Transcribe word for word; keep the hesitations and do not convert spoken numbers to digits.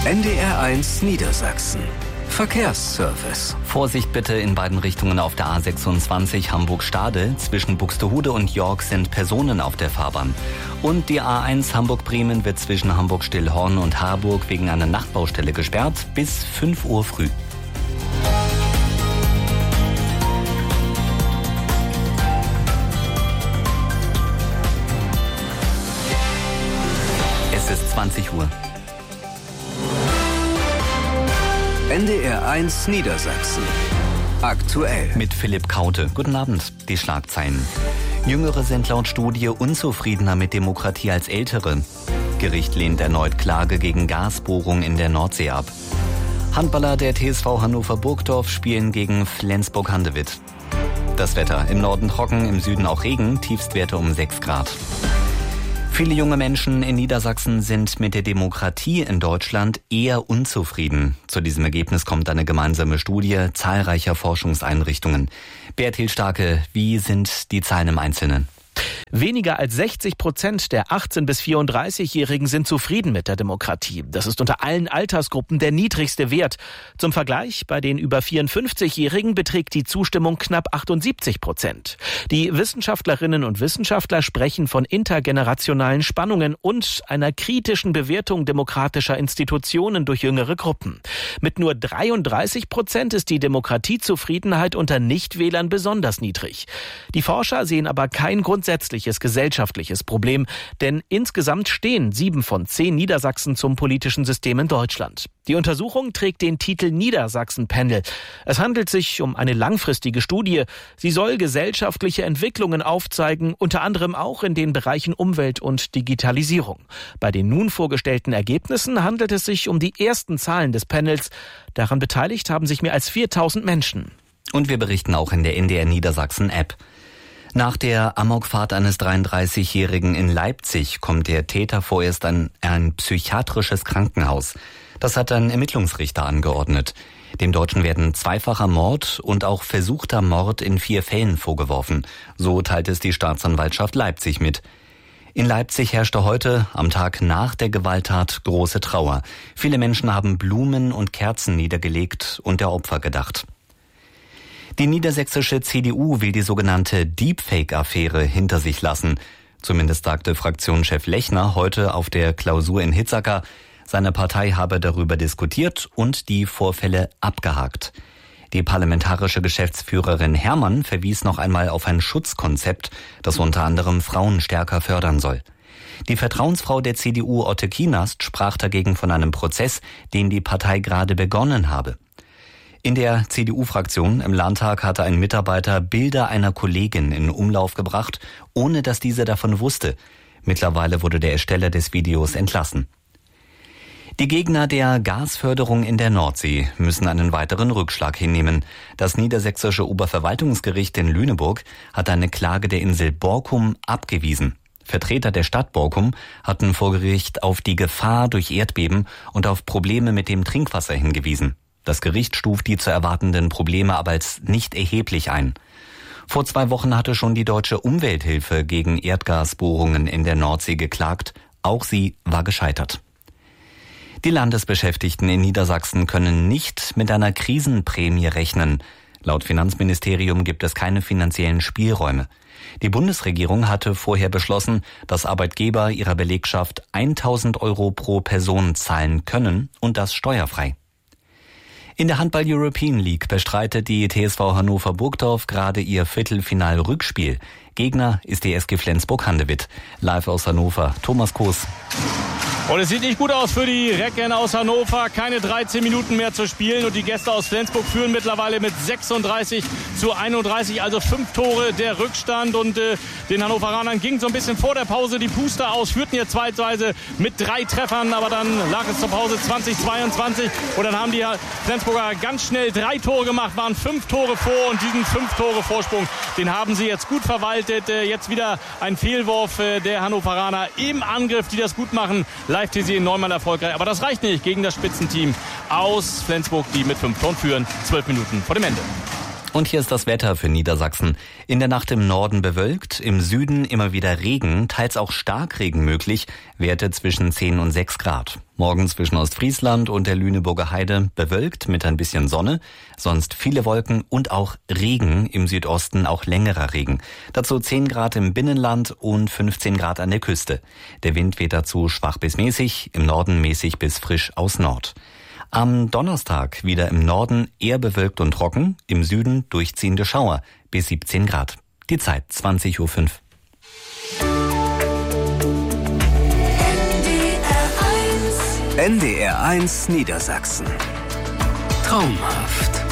N D R eins Niedersachsen. Verkehrsservice. Vorsicht bitte in beiden Richtungen auf der A sechsundzwanzig Hamburg-Stade. Zwischen Buxtehude und York sind Personen auf der Fahrbahn. Und die A eins Hamburg-Bremen wird zwischen Hamburg-Stillhorn und Harburg wegen einer Nachtbaustelle gesperrt bis fünf Uhr früh. Es ist zwanzig Uhr. N D R eins Niedersachsen. Aktuell. Mit Philipp Kaute. Guten Abend. Die Schlagzeilen. Jüngere sind laut Studie unzufriedener mit Demokratie als Ältere. Gericht lehnt erneut Klage gegen Gasbohrung in der Nordsee ab. Handballer der T S V Hannover Burgdorf spielen gegen Flensburg-Handewitt. Das Wetter. Im Norden trocken, im Süden auch Regen. Tiefstwerte um sechs Grad. Viele junge Menschen in Niedersachsen sind mit der Demokratie in Deutschland eher unzufrieden. Zu diesem Ergebnis kommt eine gemeinsame Studie zahlreicher Forschungseinrichtungen. Bertil Starke, wie sind die Zahlen im Einzelnen? Weniger als sechzig Prozent der achtzehn- bis vierunddreißigjährigen sind zufrieden mit der Demokratie. Das ist unter allen Altersgruppen der niedrigste Wert. Zum Vergleich, bei den über vierundfünfzigjährigen beträgt die Zustimmung knapp achtundsiebzig Prozent. Die Wissenschaftlerinnen und Wissenschaftler sprechen von intergenerationalen Spannungen und einer kritischen Bewertung demokratischer Institutionen durch jüngere Gruppen. Mit nur dreiunddreißig Prozent ist die Demokratiezufriedenheit unter Nichtwählern besonders niedrig. Die Forscher sehen aber kein grundsätzliches gesellschaftliches Problem, denn insgesamt stehen sieben von zehn Niedersachsen zum politischen System in Deutschland. Die Untersuchung trägt den Titel Niedersachsen-Panel. Es handelt sich um eine langfristige Studie. Sie soll gesellschaftliche Entwicklungen aufzeigen, unter anderem auch in den Bereichen Umwelt und Digitalisierung. Bei den nun vorgestellten Ergebnissen handelt es sich um die ersten Zahlen des Panels. Daran beteiligt haben sich mehr als viertausend Menschen. Und wir berichten auch in der N D R Niedersachsen-App. Nach der Amokfahrt eines dreiunddreißigjährigen in Leipzig kommt der Täter vorerst an ein psychiatrisches Krankenhaus. Das hat ein Ermittlungsrichter angeordnet. Dem Deutschen werden zweifacher Mord und auch versuchter Mord in vier Fällen vorgeworfen. So teilt es die Staatsanwaltschaft Leipzig mit. In Leipzig herrschte heute, am Tag nach der Gewalttat, große Trauer. Viele Menschen haben Blumen und Kerzen niedergelegt und der Opfer gedacht. Die niedersächsische C D U will die sogenannte Deepfake-Affäre hinter sich lassen. Zumindest sagte Fraktionschef Lechner heute auf der Klausur in Hitzacker, seine Partei habe darüber diskutiert und die Vorfälle abgehakt. Die parlamentarische Geschäftsführerin Herrmann verwies noch einmal auf ein Schutzkonzept, das unter anderem Frauen stärker fördern soll. Die Vertrauensfrau der C D U, Otte Kienast, sprach dagegen von einem Prozess, den die Partei gerade begonnen habe. In der C D U-Fraktion im Landtag hatte ein Mitarbeiter Bilder einer Kollegin in Umlauf gebracht, ohne dass diese davon wusste. Mittlerweile wurde der Ersteller des Videos entlassen. Die Gegner der Gasförderung in der Nordsee müssen einen weiteren Rückschlag hinnehmen. Das niedersächsische Oberverwaltungsgericht in Lüneburg hat eine Klage der Insel Borkum abgewiesen. Vertreter der Stadt Borkum hatten vor Gericht auf die Gefahr durch Erdbeben und auf Probleme mit dem Trinkwasser hingewiesen. Das Gericht stuft die zu erwartenden Probleme aber als nicht erheblich ein. Vor zwei Wochen hatte schon die Deutsche Umwelthilfe gegen Erdgasbohrungen in der Nordsee geklagt. Auch sie war gescheitert. Die Landesbeschäftigten in Niedersachsen können nicht mit einer Krisenprämie rechnen. Laut Finanzministerium gibt es keine finanziellen Spielräume. Die Bundesregierung hatte vorher beschlossen, dass Arbeitgeber ihrer Belegschaft tausend Euro pro Person zahlen können und das steuerfrei. In der Handball-European League bestreitet die T S V Hannover Burgdorf gerade ihr Viertelfinal-Rückspiel. Gegner ist die S G Flensburg-Handewitt. Live aus Hannover, Thomas Koos. Und es sieht nicht gut aus für die Recken aus Hannover. Keine dreizehn Minuten mehr zu spielen. Und die Gäste aus Flensburg führen mittlerweile mit sechsunddreißig zu einunddreißig. Also fünf Tore der Rückstand. Und äh, den Hannoveranern ging so ein bisschen vor der Pause die Puster aus. Führten hier zweitweise mit drei Treffern. Aber dann lag es zur Pause zwanzig zweiundzwanzig. Und dann haben die Flensburger ganz schnell drei Tore gemacht. Waren fünf Tore vor. Und diesen fünf Tore Vorsprung, den haben sie jetzt gut verwaltet. Äh, jetzt wieder ein Fehlwurf äh, der Hannoveraner im Angriff, die das gut machen. Live-T C in Neumann erfolgreich. Aber das reicht nicht gegen das Spitzenteam aus Flensburg, die mit fünf Toren führen. Zwölf Minuten vor dem Ende. Und hier ist das Wetter für Niedersachsen. In der Nacht im Norden bewölkt, im Süden immer wieder Regen, teils auch Starkregen möglich, Werte zwischen zehn und sechs Grad. Morgen zwischen Ostfriesland und der Lüneburger Heide bewölkt mit ein bisschen Sonne, sonst viele Wolken und auch Regen, im Südosten auch längerer Regen. Dazu zehn Grad im Binnenland und fünfzehn Grad an der Küste. Der Wind weht dazu schwach bis mäßig, im Norden mäßig bis frisch aus Nord. Am Donnerstag wieder im Norden eher bewölkt und trocken, im Süden durchziehende Schauer bis siebzehn Grad. Die Zeit zwanzig Uhr fünf. N D R eins Niedersachsen. Traumhaft.